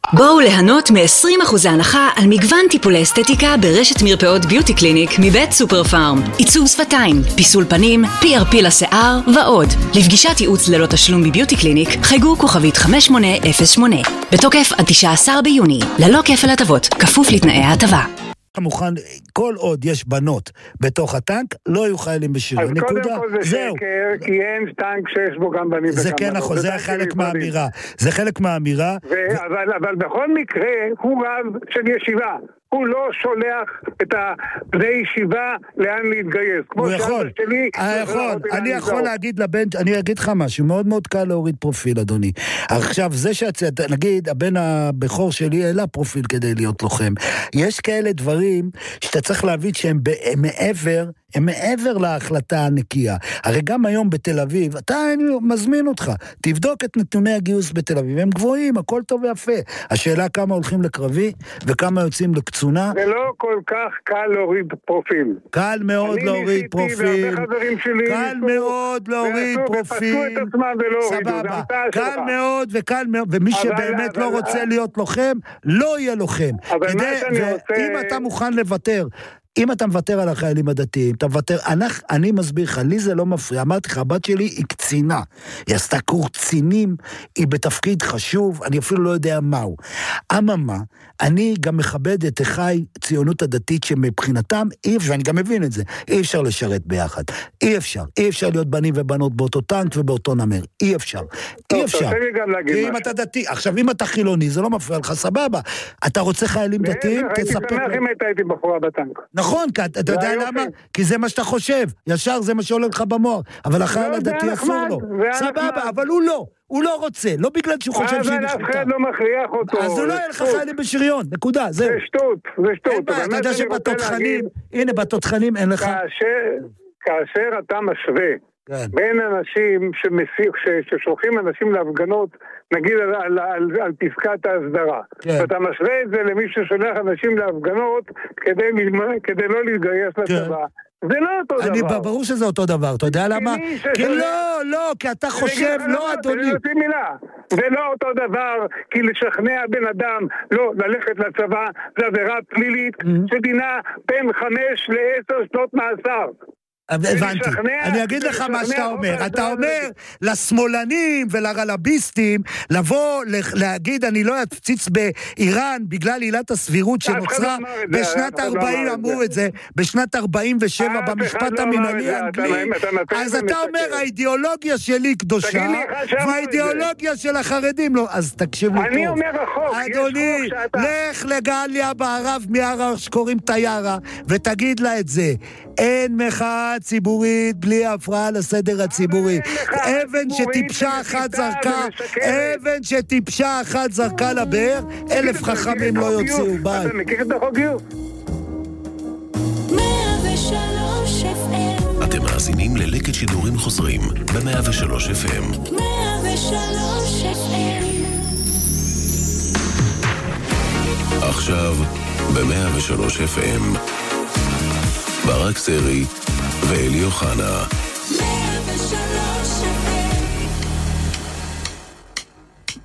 בואו ליהנות מ-20% הנחה על מגוון טיפולי אסתטיקה ברשת מרפאות ביוטי קליניק מבית סופר פארם. עיצוב שפתיים, פיסול פנים, PRP לשיער ועוד. לפגישת ייעוץ ללא תשלום בביוטי קליניק, חייגו כוכבית 5808. בתוקף עד 19 ביוני, ללא כפל הטבות, כפוף לתנאי ההטבה. מוכן, כל עוד יש בנות בתוך הטנק, לא יהיו חיילים בשריון. אז קודם כל זה שקר, כי אין טנק שיש בו גם בנים. זה כן נכון, זה חלק מהאמירה. זה חלק מהאמירה. אבל בכל מקרה, הוא רב של ישיבה. הוא לא שולח את בני ישיבה לאן להתגייס. הוא יכול, אני יכול להגיד לבן, אני אגיד לך משהו, מאוד מאוד קל להוריד פרופיל, אדוני. עכשיו, זה נגיד, הבן הבכור שלי העלה פרופיל כדי להיות לוחם. יש כאלה דברים שאתה צריך להבין שהם מעבר להחלטה הנקייה. הרי גם היום בתל אביב, אני מזמין אותך, תבדוק את נתוני הגיוס בתל אביב, הם גבוהים, הכל טוב ויפה. השאלה כמה הולכים לקרבי, וכמה יוצאים לקצונה. זה לא כל כך קל להוריד פרופיל. קל מאוד להוריד פרופיל. קל מאוד להוריד פרופיל. סבבה. קל מאוד וקל מאוד, ומי שבאמת לא רוצה להיות לוחם, לא יהיה לוחם. ואם אתה מוכן לוותר, אם אתה מוותר על החיילים הדתיים, אתה מוותר, אני מסביר לך, לי זה לא מפריע, אמרתי לך, הבת שלי היא קצינה, היא עשתה קורס קצינים, היא בתפקיד חשוב, אני אפילו לא יודע מהו. אממה, אני גם מכבד את אחי ציונות הדתית שמבחינתם, ואני גם מבין את זה, אי אפשר לשרת ביחד, אי אפשר להיות בנים ובנות באותו טנק ובאותו נמר, אי אפשר. כי אם אתה דתי, עכשיו אם אתה חילוני, זה לא מפריע לך, סבבה, אתה רוצה חיילים דתיים, תספק. הייתי בחורה בטנק. נכון, אתה יודע למה? כי זה מה שאתה חושב, ישר זה מה שעולה לך במוח, אבל החייל הדתי אסור לו. סבבה, אבל הוא לא רוצה, לא בגלל שהוא חושב שהיא נחותה. אז אף אחד לא מכריח אותו. אז הוא לא יהיה לך חיילים בשריון, נקודה, זהו. זה שטות. אתה יודע שבתותחנים, הנה בתותחנים אין לך. כאשר אתה משווה בין אנשים ששולחים אנשים להפגנות, נגיד על פסקת ההסדרה. ואתה משווה את זה למי ששולח אנשים להפגנות כדי לא להתגייס לצבא. זה לא אותו דבר. ברור שזה אותו דבר, אתה יודע למה? כי לא, כי אתה חושב, לא אדוני. זה לא אותו דבר, כי לשכנע בן אדם לא ללכת לצבא, זה עבירה פלילית שדינה בין 5 ל10 שנות מאסר. הבנתי, אני אגיד לך מה שאתה אומר, אתה אומר לשמאלנים ולרלביסטים לבוא להגיד אני לא אציץ באיראן בגלל עילת הסבירות שנוצרה בשנת 40, אמרו את זה, בשנת 47 במשפט המינהלי האנגלי, אז אתה אומר האידיאולוגיה שלי קדושה והאידיאולוגיה של החרדים לא, אז תקשיב לי טוב, אדוני, לך לגליה בערב מיערה שקוראים תיירה ותגיד לה את זה, אין מחאה ציבורית בלי הפרעה לסדר הציבורי. אבן שטיפשה אחת זרקה לבאר, 1000 חכמים לא יוציאו. ביי. אתה מכיר את החוק גיור? 103 FM. אתם מאזינים ללקט שידורים חוזרים ב-103 FM. 103 FM. עכשיו ב-103 FM. ברק סרי ואלי אוחנה.